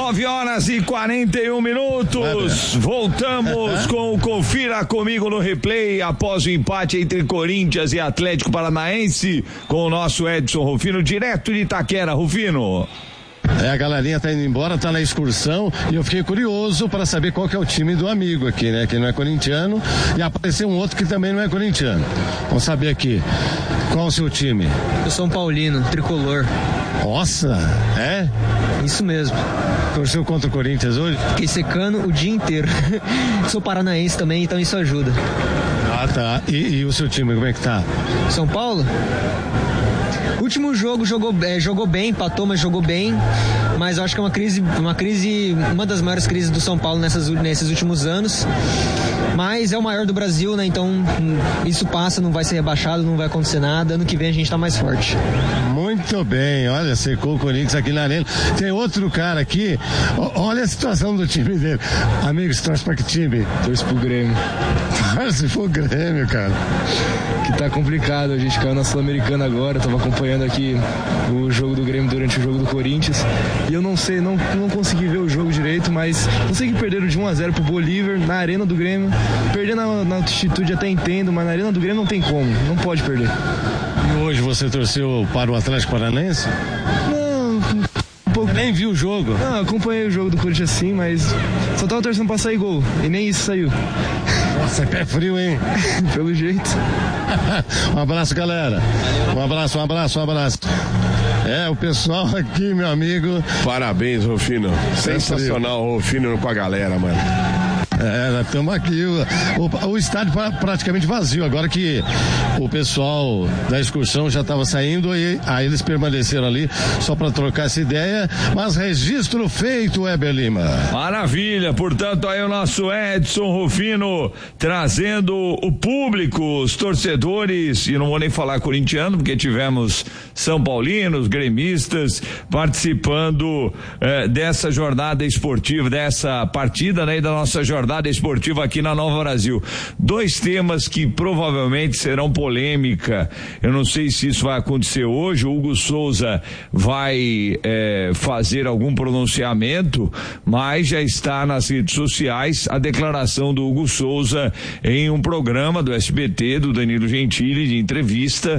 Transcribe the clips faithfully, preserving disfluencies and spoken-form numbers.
nove horas e quarenta e um minutos. Voltamos com o Confira Comigo no Replay após o empate entre Corinthians e Atlético Paranaense com o nosso Edson Rufino, direto de Itaquera. Rufino. É, a galerinha tá indo embora, tá na excursão e eu fiquei curioso para saber qual que é o time do amigo aqui, né? Que não é corintiano e apareceu um outro que também não é corintiano. Vamos saber aqui, qual o seu time? Eu sou um paulino, tricolor. Nossa, é? Isso mesmo. Torceu contra o Corinthians hoje? Fiquei secando o dia inteiro. Sou paranaense também, então isso ajuda. Ah, tá. E, e o seu time, como é que tá? São Paulo? Último jogo jogou, é, jogou bem, empatou, mas jogou bem. Mas eu acho que é uma crise, uma crise, uma das maiores crises do São Paulo nessas, nesses últimos anos. Mas é o maior do Brasil, né? Então isso passa, não vai ser rebaixado, não vai acontecer nada. Ano que vem a gente tá mais forte. Muito bem, olha, secou o Corinthians aqui na arena. Tem outro cara aqui, o, olha a situação do time dele. Amigos, torce pra que time? Torce pro Grêmio. Torce pro Grêmio, cara. Que tá complicado, a gente caiu na Sul-Americana agora, tava acompanhando aqui o jogo do Grêmio durante o jogo do Corinthians. E eu não sei, não, não consegui ver o jogo direito, mas não sei que perderam de um a zero pro Bolívar na arena do Grêmio. Perder na, na altitude até entendo, mas na arena do Grêmio não tem como, não pode perder. E hoje você torceu para o Atlético Paranaense? Não, um pouco. Nem viu o jogo? Não, acompanhei o jogo do Corinthians sim, mas só tava torcendo pra sair gol, e nem isso saiu. Nossa, é pé frio, hein? Pelo jeito. Um abraço, galera. Um abraço, um abraço, um abraço. É, o pessoal aqui, meu amigo. Parabéns, Rufino. Sensacional, Rufino com a galera, mano. É, nós estamos aqui, o, o, o estádio praticamente vazio, agora que o pessoal da excursão já estava saindo e aí eles permaneceram ali só para trocar essa ideia, mas registro feito, Weber Lima. Maravilha, portanto aí o nosso Edson Rufino trazendo o público, os torcedores, e não vou nem falar corintiano, porque tivemos São Paulinos, gremistas participando eh, dessa jornada esportiva, dessa partida, né, e da nossa jornada esportiva aqui na Nova Brasil. Dois temas que provavelmente serão polêmica. Eu não sei se isso vai acontecer hoje. O Hugo Souza vai é, fazer algum pronunciamento, mas já está nas redes sociais a declaração do Hugo Souza em um programa do S B T, do Danilo Gentili, de entrevista,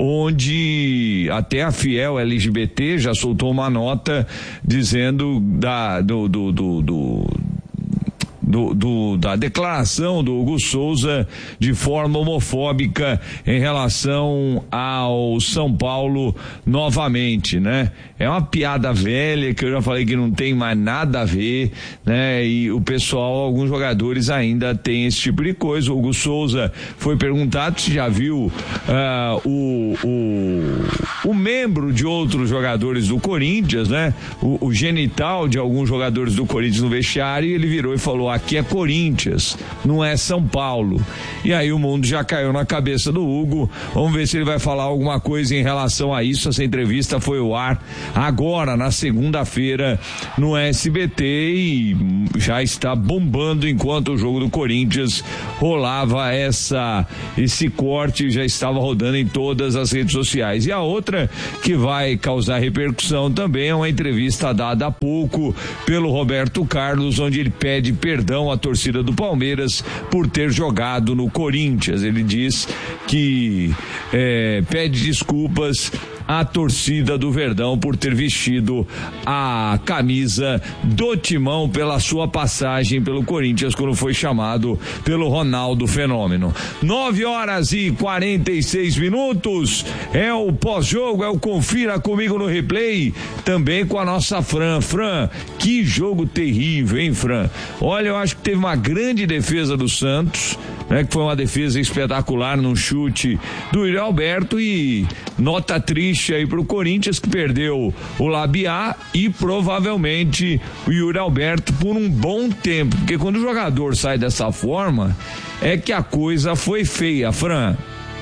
onde até a Fiel L G B T já soltou uma nota dizendo da, do, do, do, do Do, do, da declaração do Hugo Souza de forma homofóbica em relação ao São Paulo novamente, né? É uma piada velha que eu já falei que não tem mais nada a ver, né? E o pessoal, alguns jogadores ainda tem esse tipo de coisa. O Hugo Souza foi perguntado se já viu uh, o, o, o membro de outros jogadores do Corinthians, né? O, o genital de alguns jogadores do Corinthians no vestiário, e ele virou e falou: aqui é Corinthians, não é São Paulo. E aí o mundo já caiu na cabeça do Hugo. Vamos ver se ele vai falar alguma coisa em relação a isso. Essa entrevista foi ao ar agora, na segunda-feira, no S B T, e já está bombando enquanto o jogo do Corinthians rolava essa, esse corte, já estava rodando em todas as redes sociais. E a outra que vai causar repercussão também é uma entrevista dada há pouco pelo Roberto Carlos, onde ele pede perdão à torcida do Palmeiras por ter jogado no Corinthians. Ele diz que é, pede desculpas à torcida do Verdão por ter vestido a camisa do Timão pela sua passagem pelo Corinthians quando foi chamado pelo Ronaldo Fenômeno. Nove horas e quarenta e seis minutos, é o pós-jogo, é o Confira Comigo no Replay, também com a nossa Fran. Fran, que jogo terrível, hein, Fran? Olha, eu acho que teve uma grande defesa do Santos, né, que foi uma defesa espetacular num chute do Yuri Alberto, e nota triste aí pro Corinthians, que perdeu o Labiá e provavelmente o Yuri Alberto por um bom tempo, porque quando o jogador sai dessa forma é que a coisa foi feia, Fran.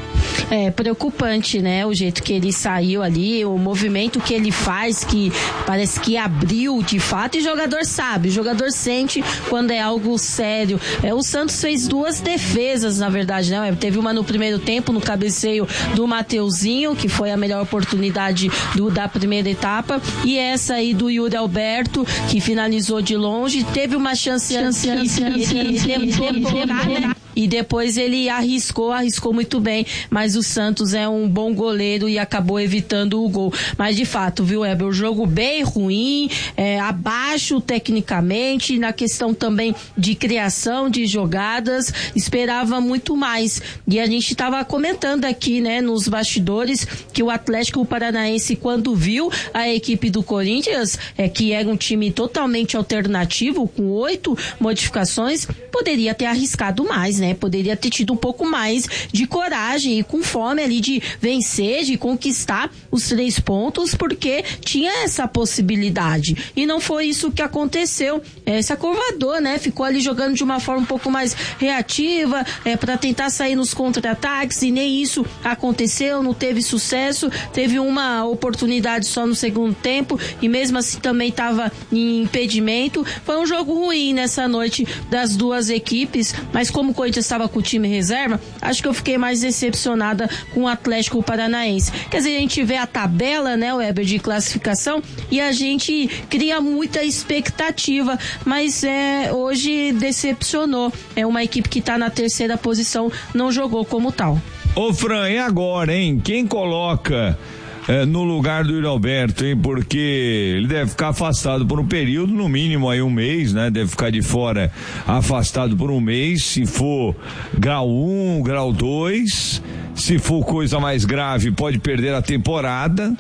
É preocupante, né? O jeito que ele saiu ali, o movimento que ele faz, que parece que abriu de fato, e o jogador sabe, o jogador sente quando é algo sério. É, o Santos fez duas defesas, na verdade, né? Teve uma no primeiro tempo, no cabeceio do Mateuzinho, que foi a melhor oportunidade do, da primeira etapa, e essa aí do Yuri Alberto, que finalizou de longe, teve uma chance, chance, chance, chance, chance ele tentou tocar, né? E depois ele arriscou, arriscou muito bem, mas o Santos é um bom goleiro e acabou evitando o gol. Mas de fato, viu, Heber, o jogo bem ruim, é, abaixo tecnicamente, na questão também de criação de jogadas, esperava muito mais. E a gente estava comentando aqui, né, nos bastidores, que o Atlético Paranaense, quando viu a equipe do Corinthians, é, que era um time totalmente alternativo, com oito modificações, poderia ter arriscado mais, né? Poderia ter tido um pouco mais de coragem e com fome ali de vencer, de conquistar os três pontos, porque tinha essa possibilidade. E não foi isso que aconteceu. É, se acovardou, né? Ficou ali jogando de uma forma um pouco mais reativa, é, para tentar sair nos contra-ataques, e nem isso aconteceu, não teve sucesso. Teve uma oportunidade só no segundo tempo e mesmo assim também estava em impedimento. Foi um jogo ruim nessa noite das duas equipes, mas como o Corinthians estava com o time reserva, acho que eu fiquei mais decepcionada com o Atlético Paranaense. Quer dizer, a gente vê a tabela, né, Weber, de classificação, e a gente cria muita expectativa, mas é, hoje decepcionou. É uma equipe que está na terceira posição, não jogou como tal. Ô Fran, e agora, hein? Quem coloca É, no lugar do Yuri Alberto, hein? Porque ele deve ficar afastado por um período, no mínimo aí um mês, né? Deve ficar de fora afastado por um mês, se for grau um, grau dois, se for coisa mais grave, pode perder a temporada.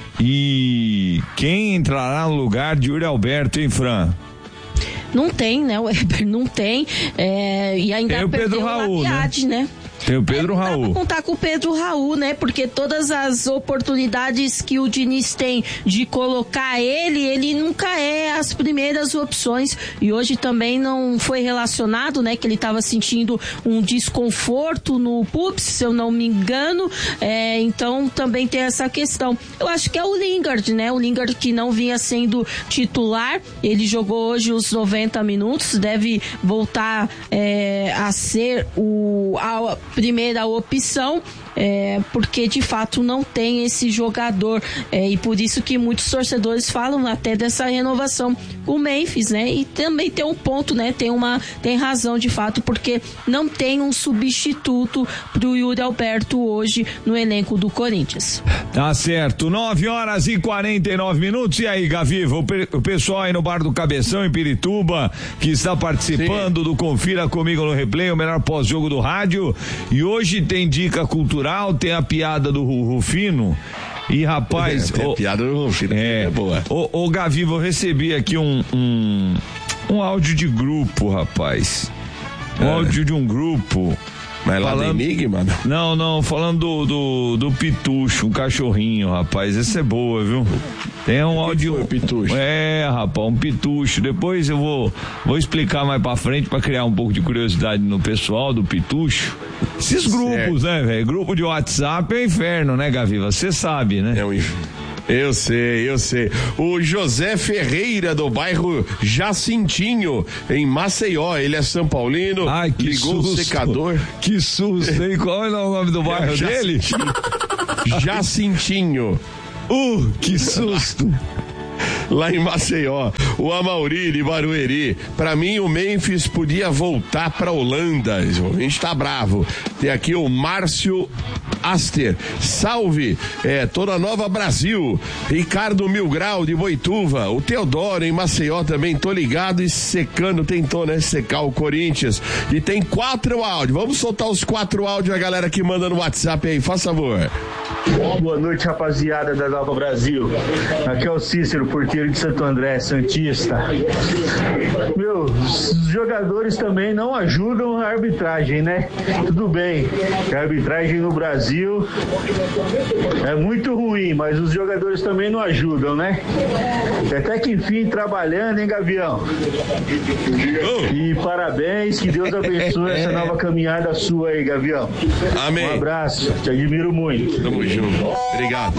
E quem entrará no lugar de Yuri Alberto, hein, Fran? Não tem, né, Weber? Não tem. É, e ainda tem o Pedro Raul, né? né? Tem o Pedro é, Raul. Dá pra contar com o Pedro Raul, né? Porque todas as oportunidades que o Diniz tem de colocar ele, ele nunca é as primeiras opções. E hoje também não foi relacionado, né? Que ele estava sentindo um desconforto no Pups, se eu não me engano. É, então também tem essa questão. Eu acho que é o Lingard, né? O Lingard que não vinha sendo titular. Ele jogou hoje os noventa minutos. Deve voltar é, a ser o... A, primeira opção, é, porque de fato não tem esse jogador, é, e por isso que muitos torcedores falam até dessa renovação com o Memphis, né? E também tem um ponto, né? Tem uma, tem razão de fato, porque não tem um substituto pro Yuri Alberto hoje no elenco do Corinthians. Tá certo, nove horas e quarenta e nove minutos. E aí, Gaviva, o, pe- o pessoal aí no Bar do Cabeção em Pirituba, que está participando Sim. do Confira Comigo no Replay, o melhor pós-jogo do rádio. E hoje tem dica cultural, tem a piada do Rufino. E rapaz, é, tem o, a piada do Rufino, é, é boa. O, o Gaviva, eu recebi aqui um, um, um áudio de grupo, rapaz. Um é. áudio de um grupo. Mas lá falando, do Enigma, mano? Não, não, falando do, do, do Pitucho, um cachorrinho, rapaz. Essa é boa, viu? Tem um áudio. Foi, Pitucho? É, rapaz, um Pitucho. Depois eu vou, vou explicar mais pra frente pra criar um pouco de curiosidade no pessoal do Pitucho. Esses grupos, certo. né, velho? Grupo de WhatsApp é inferno, né, Gaviva? Você sabe, né? É um inferno. Eu sei, eu sei. O José Ferreira, do bairro Jacintinho, em Maceió. Ele é São Paulino. Ai, que ligou susto. o secador. Que susto, hein? Qual é o nome do bairro é, dele? Jacintinho. Uh, que susto. Lá em Maceió, o Amauri de Barueri. Pra mim, o Memphis podia voltar pra Holanda. A gente tá bravo. Tem aqui o Márcio Aster. Salve, é, toda Nova Brasil. Ricardo Milgrau de Boituva. O Teodoro em Maceió também. Tô ligado e secando. Tentou, né? Secar o Corinthians. E tem quatro áudios. Vamos soltar os quatro áudios, a galera que manda no WhatsApp aí. Faz favor. Boa noite, rapaziada da Nova Brasil. Aqui é o Cícero, porteiro de Santo André, santista. Meu, os jogadores também não ajudam a arbitragem, né? Tudo bem, a arbitragem no Brasil é muito ruim, mas os jogadores também não ajudam, né? Até que enfim, trabalhando, hein, Gavião? E parabéns, que Deus abençoe essa nova caminhada sua aí, Gavião. Amém. Um abraço, te admiro muito. Tamo junto. Obrigado.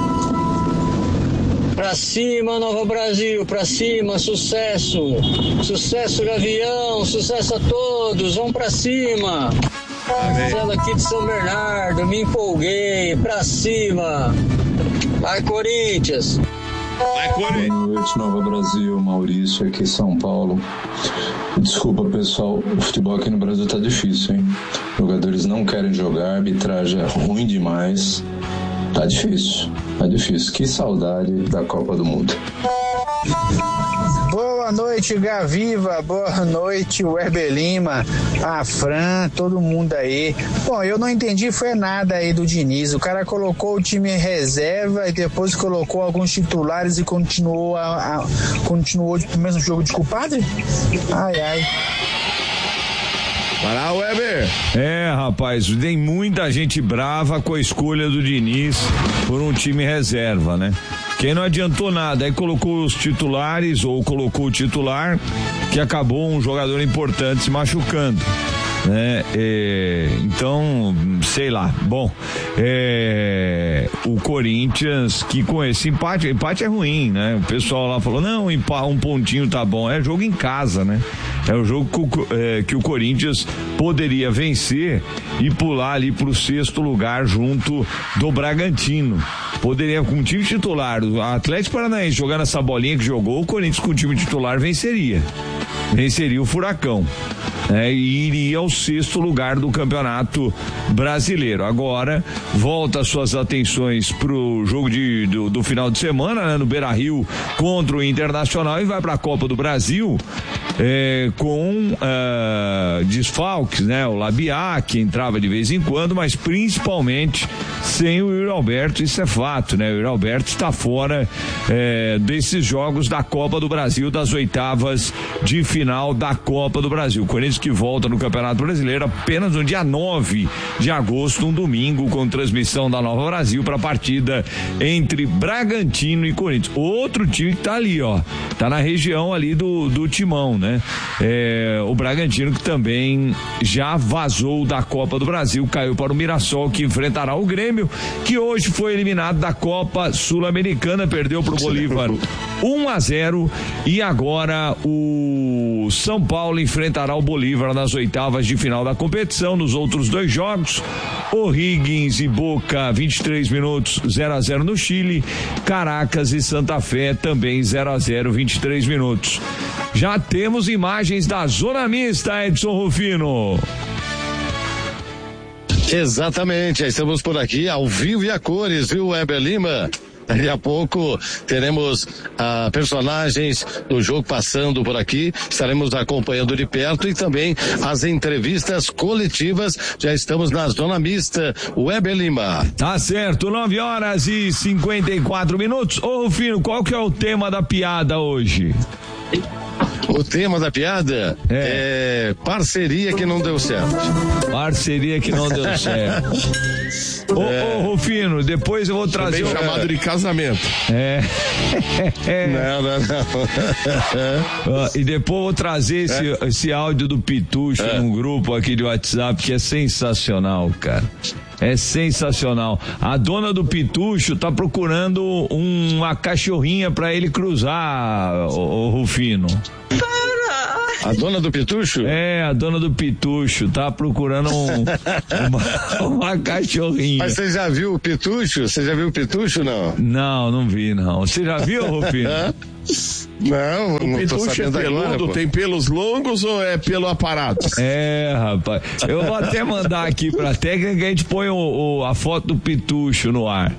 Pra cima, Nova Brasil, pra cima, sucesso. Sucesso, Gavião, sucesso a todos, vamos pra cima. Sendo aqui de São Bernardo, me empolguei, pra cima. Vai, Corinthians. Vai, Corinthians. Boa noite, Nova Brasil, Maurício, aqui em São Paulo. Desculpa, pessoal, o futebol aqui no Brasil tá difícil, hein? Jogadores não querem jogar, a arbitragem é ruim demais. Tá difícil, tá difícil. Que saudade da Copa do Mundo. Boa noite, Gaviva. Boa noite, Weber Lima, a Fran, todo mundo aí. Bom, eu não entendi foi nada aí do Diniz. O cara colocou o time em reserva e depois colocou alguns titulares e continuou a, a, continuou o mesmo jogo de culpado? Ai, ai. Para, Weber. É, rapaz, tem muita gente brava com a escolha do Diniz por um time reserva, né? Quem não adiantou nada, aí colocou os titulares ou colocou o titular que acabou um jogador importante se machucando, né? É, então, sei lá, bom, é, o Corinthians que com esse empate, empate é ruim, né? O pessoal lá falou, não, um pontinho tá bom, é jogo em casa, né? É o jogo que, é, que o Corinthians poderia vencer e pular ali pro sexto lugar junto do Bragantino. Poderia, com o time titular, o Atlético Paranaense jogando essa bolinha que jogou, o Corinthians com o time titular venceria. Venceria o Furacão. É, e iria ao sexto lugar do Campeonato Brasileiro. Agora volta suas atenções pro jogo de, do, do final de semana, né, no Beira-Rio contra o Internacional, e vai para a Copa do Brasil é, com uh, desfalques, né? O Labiá, que entrava de vez em quando, mas principalmente sem o Yuri Alberto, isso é fato, né? O Yuri Alberto está fora é, desses jogos da Copa do Brasil, das oitavas de final da Copa do Brasil. O Corinthians que volta no Campeonato Brasileiro apenas no dia nove de agosto, um domingo, com transmissão da Nova Brasil para a partida entre Bragantino e Corinthians. Outro time que tá ali, ó, tá na região ali do, do Timão, né? É, o Bragantino que também já vazou da Copa do Brasil, caiu para o Mirassol, que enfrentará o Grêmio, que hoje foi eliminado da Copa Sul-Americana, perdeu pro Bolívar um a zero, e agora o São Paulo enfrentará o Bolívar nas oitavas de final da competição. Nos outros dois jogos, O'Higgins e Boca, vinte e três minutos, zero a zero no Chile. Caracas e Santa Fé também zero a zero, vinte e três minutos. Já temos imagens da Zona Mista, Edson Rufino. Exatamente, estamos por aqui ao vivo e a cores, viu, Weber Lima? Daqui a pouco teremos ah, personagens do jogo passando por aqui, estaremos acompanhando de perto, e também as entrevistas coletivas. Já estamos na Zona Mista, Weber Lima. Tá certo, nove horas e cinquenta e quatro minutos. Ô Rufino, qual que é o tema da piada hoje? O tema da piada é. é parceria que não deu certo. Parceria que não deu certo. Ô, é. ô, Rufino, depois eu vou trazer. Também o... chamado de casamento. É. é. Não, não, não. E depois eu vou trazer esse, é. esse áudio do Pitucho é. num grupo aqui de WhatsApp que é sensacional, cara. É sensacional. A dona do Pitucho tá procurando uma cachorrinha pra ele cruzar, o, o Rufino. A dona do Pitucho? É, a dona do Pitucho tá procurando um, uma, uma cachorrinha. Mas você já viu o Pitucho? Você já viu o Pitucho, não? Não, não vi, não. Você já viu, Rufino? Não, o não Pitucho é peludo, agora, tem pelos longos ou é pelo aparato? É, rapaz. Eu vou até mandar aqui pra técnica que a gente põe o, o, a foto do Pitucho no ar.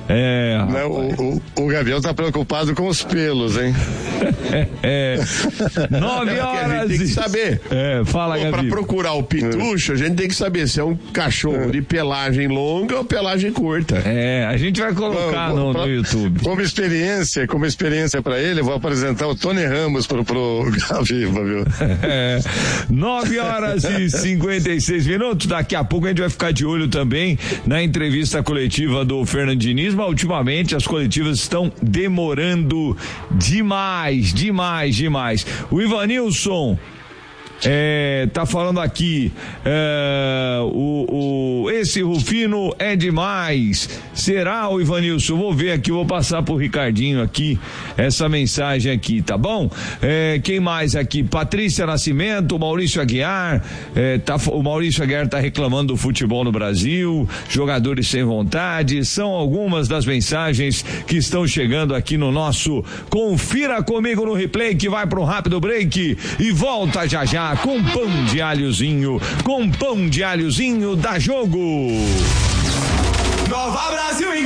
É, né, o, o, o Gavião tá preocupado com os pelos, hein? é, nove horas. A gente tem que saber. É, fala, Gabi. Para procurar o pitucho, a gente tem que saber se é um cachorro de pelagem longa ou pelagem curta. É, a gente vai colocar Bom, no, pra, no YouTube. Como experiência, como experiência para ele, eu vou apresentar o Tony Ramos pro, pro Gaviva, viu? É, nove horas e cinquenta e seis minutos. Daqui a pouco a gente vai ficar de olho também na entrevista coletiva do Fernando Diniz, mas ultimamente as coletivas estão demorando demais, demais, demais. O Ivanilson É, tá falando aqui, é, o, o, esse Rufino é demais. Será, o Ivanilson? Vou ver aqui, vou passar pro Ricardinho aqui, essa mensagem aqui, tá bom? É, quem mais aqui? Patrícia Nascimento, Maurício Aguiar, é, tá, o Maurício Aguiar tá reclamando do futebol no Brasil, jogadores sem vontade, são algumas das mensagens que estão chegando aqui no nosso Confira Comigo no Replay, que vai pro rápido break e volta já já com pão de alhozinho, com pão de alhozinho da Jogo. Nova Brasil.